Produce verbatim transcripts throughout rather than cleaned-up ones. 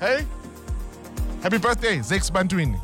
Hey? Happy birthday, Zex Bantwini.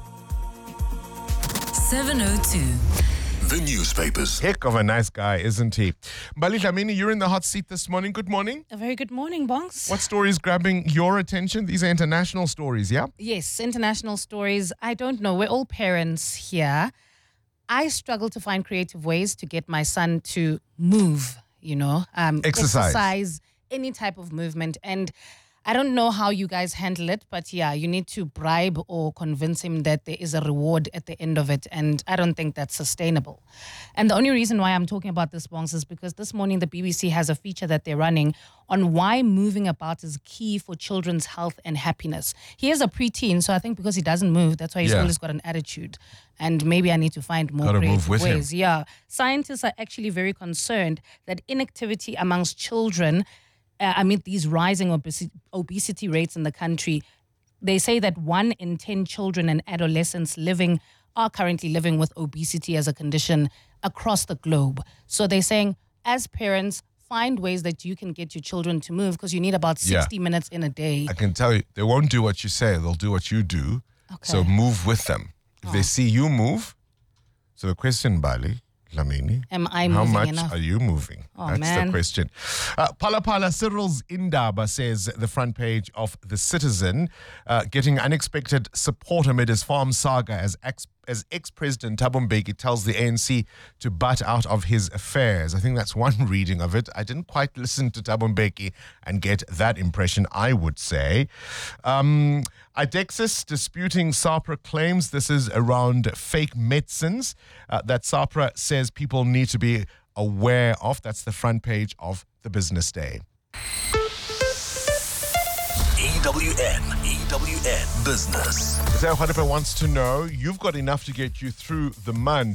seven oh two. The newspapers. Heck of a nice guy, isn't he? Mbali Dlamini, you're in the hot seat this morning. Good morning. A very good morning, Bonks. What story is grabbing your attention? These are international stories, yeah? Yes, international stories. I don't know. We're all parents here. I struggle to find creative ways to get my son to move, you know, um, Exercise. exercise, any type of movement. And I don't know how you guys handle it, but yeah, you need to bribe or convince him that there is a reward at the end of it. And I don't think that's sustainable. And the only reason why I'm talking about this, Bongs, is because this morning the B B C has a feature that they're running on why moving about is key for children's health and happiness. He is a preteen, so I think because he doesn't move, that's why he's Yeah. always got an attitude. And maybe I need to find more Gotta move creative with him. ways. Yeah. Scientists are actually very concerned that inactivity amongst children Uh, amid these rising obesi- obesity rates in the country, they say that one in ten children and adolescents living are currently living with obesity as a condition across the globe. So they're saying, as parents, find ways that you can get your children to move because you need about sixty Yeah. minutes in a day. I can tell you, they won't do what you say, they'll do what you do. Okay. So move with them. If they see you move, so the question, Bali, Dlamini, Am I how moving much enough? are you moving? Oh, That's man. the question. Uh, Pala Pala Cyril's Indaba says the front page of The Citizen, uh, getting unexpected support amid his farm saga as ex- as ex-president Thabo Mbeki tells the A N C to butt out of his affairs. I think that's one reading of it. I didn't quite listen to Thabo Mbeki and get that impression, I would say. Um, Idexis disputing SAPRA claims this is around fake medicines uh, that SAPRA says people need to be aware of. That's the front page of the Business Day. E W N, E W N Business. So Khwadepa wants to know, you've got enough to get you through the month.